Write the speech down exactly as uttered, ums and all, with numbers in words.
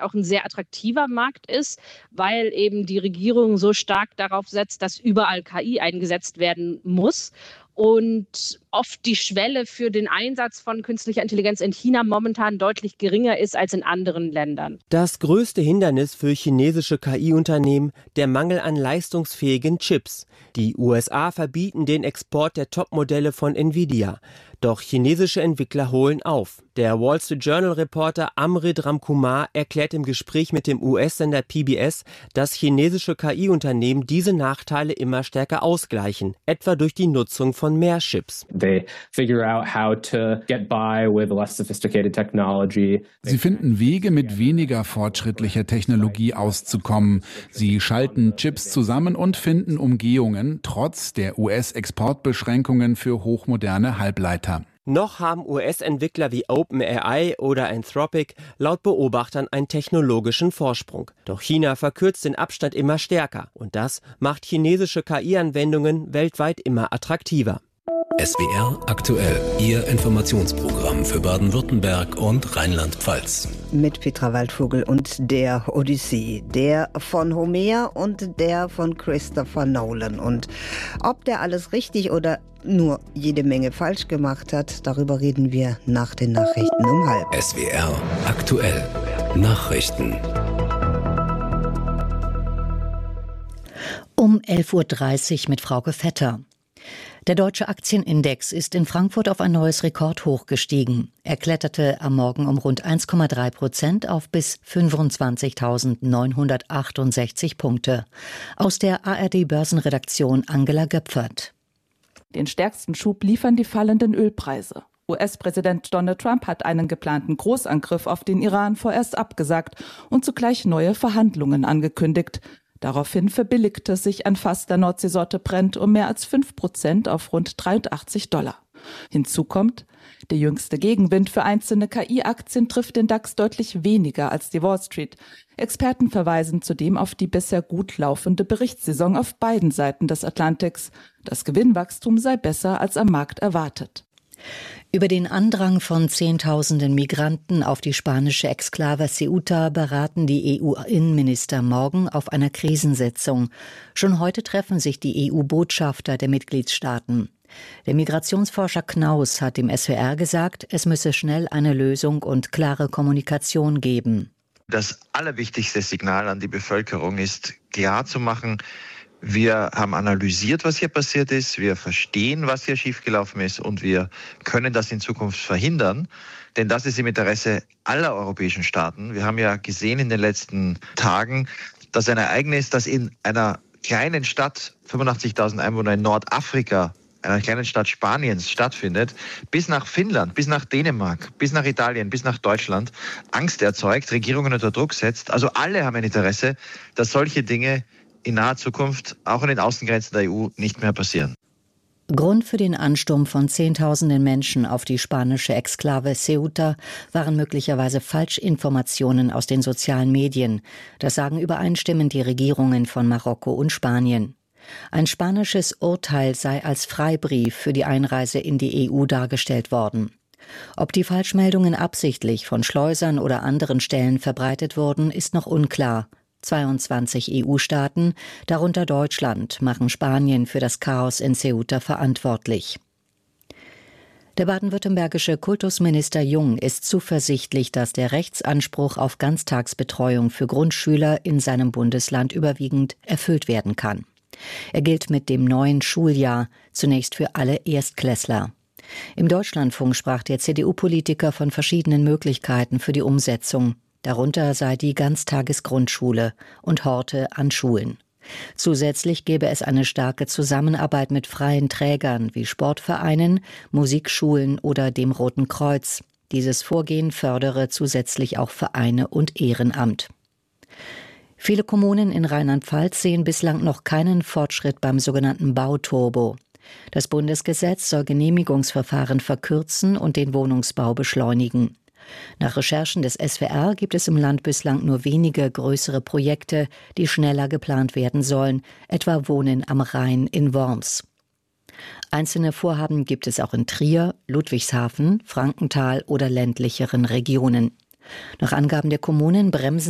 auch ein sehr attraktiver Markt ist, weil eben die Regierung so stark darauf setzt, dass überall K I eingesetzt werden muss. Und oft die Schwelle für den Einsatz von künstlicher Intelligenz in China momentan deutlich geringer ist als in anderen Ländern. Das größte Hindernis für chinesische K I-Unternehmen, der Mangel an leistungsfähigen Chips. Die U S A verbieten den Export der Topmodelle von Nvidia. Doch chinesische Entwickler holen auf. Der Wall Street Journal-Reporter Amrit Ramkumar erklärt im Gespräch mit dem U S-Sender P B S, dass chinesische K I-Unternehmen diese Nachteile immer stärker ausgleichen, etwa durch die Nutzung von mehr Chips. They figure out how to get by with less sophisticated technology. Sie finden Wege, mit weniger fortschrittlicher Technologie auszukommen. Sie schalten Chips zusammen und finden Umgehungen, trotz der U S-Exportbeschränkungen für hochmoderne Halbleiter. Noch haben U S-Entwickler wie OpenAI oder Anthropic laut Beobachtern einen technologischen Vorsprung. Doch China verkürzt den Abstand immer stärker und das macht chinesische K I-Anwendungen weltweit immer attraktiver. S W R aktuell, Ihr Informationsprogramm für Baden-Württemberg und Rheinland-Pfalz. Mit Petra Waldvogel und der Odyssee, der von Homer und der von Christopher Nolan. Und ob der alles richtig oder nur jede Menge falsch gemacht hat, darüber reden wir nach den Nachrichten um halb. S W R aktuell, Nachrichten. Um elf Uhr dreißig mit Frauke Vetter. Der deutsche Aktienindex ist in Frankfurt auf ein neues Rekordhoch gestiegen. Er kletterte am Morgen um rund eins Komma drei Prozent auf bis fünfundzwanzigtausendneunhundertachtundsechzig Punkte. Aus der A R D-Börsenredaktion Angela Göpfert. Den stärksten Schub liefern die fallenden Ölpreise. U S-Präsident Donald Trump hat einen geplanten Großangriff auf den Iran vorerst abgesagt und zugleich neue Verhandlungen angekündigt. Daraufhin verbilligte sich ein Fass der Nordseesorte Brent um mehr als fünf Prozent auf rund dreiundachtzig Dollar. Hinzu kommt, der jüngste Gegenwind für einzelne K I-Aktien trifft den DAX deutlich weniger als die Wall Street. Experten verweisen zudem auf die bisher gut laufende Berichtssaison auf beiden Seiten des Atlantiks. Das Gewinnwachstum sei besser als am Markt erwartet. Über den Andrang von Zehntausenden Migranten auf die spanische Exklave Ceuta beraten die E U-Innenminister morgen auf einer Krisensitzung. Schon heute treffen sich die E U-Botschafter der Mitgliedstaaten. Der Migrationsforscher Knaus hat dem S W R gesagt, es müsse schnell eine Lösung und klare Kommunikation geben. Das allerwichtigste Signal an die Bevölkerung ist, klarzumachen, wir haben analysiert, was hier passiert ist, wir verstehen, was hier schiefgelaufen ist und wir können das in Zukunft verhindern, denn das ist im Interesse aller europäischen Staaten. Wir haben ja gesehen in den letzten Tagen, dass ein Ereignis, das in einer kleinen Stadt, fünfundachtzigtausend Einwohner in Nordafrika, einer kleinen Stadt Spaniens stattfindet, bis nach Finnland, bis nach Dänemark, bis nach Italien, bis nach Deutschland Angst erzeugt, Regierungen unter Druck setzt. Also alle haben ein Interesse, dass solche Dinge in naher Zukunft auch an den Außengrenzen der E U nicht mehr passieren. Grund für den Ansturm von Zehntausenden Menschen auf die spanische Exklave Ceuta waren möglicherweise Falschinformationen aus den sozialen Medien. Das sagen übereinstimmend die Regierungen von Marokko und Spanien. Ein spanisches Urteil sei als Freibrief für die Einreise in die E U dargestellt worden. Ob die Falschmeldungen absichtlich von Schleusern oder anderen Stellen verbreitet wurden, ist noch unklar. zweiundzwanzig E U-Staaten, darunter Deutschland, machen Spanien für das Chaos in Ceuta verantwortlich. Der baden-württembergische Kultusminister Jung ist zuversichtlich, dass der Rechtsanspruch auf Ganztagsbetreuung für Grundschüler in seinem Bundesland überwiegend erfüllt werden kann. Er gilt mit dem neuen Schuljahr zunächst für alle Erstklässler. Im Deutschlandfunk sprach der C D U-Politiker von verschiedenen Möglichkeiten für die Umsetzung. Darunter sei die Ganztagesgrundschule und Horte an Schulen. Zusätzlich gäbe es eine starke Zusammenarbeit mit freien Trägern wie Sportvereinen, Musikschulen oder dem Roten Kreuz. Dieses Vorgehen fördere zusätzlich auch Vereine und Ehrenamt. Viele Kommunen in Rheinland-Pfalz sehen bislang noch keinen Fortschritt beim sogenannten Bauturbo. Das Bundesgesetz soll Genehmigungsverfahren verkürzen und den Wohnungsbau beschleunigen. Nach Recherchen des S W R gibt es im Land bislang nur wenige größere Projekte, die schneller geplant werden sollen, etwa Wohnen am Rhein in Worms. Einzelne Vorhaben gibt es auch in Trier, Ludwigshafen, Frankenthal oder ländlicheren Regionen. Nach Angaben der Kommunen bremsen